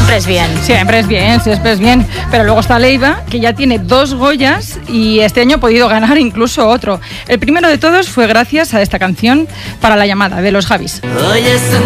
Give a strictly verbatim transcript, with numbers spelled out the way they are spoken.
siempre es bien. Siempre es bien, siempre es bien. Pero luego está Leiva, que ya tiene dos Goyas y este año ha podido ganar incluso otro. El primero de todos fue gracias a esta canción Para la llamada, de los Javis. Hoy es un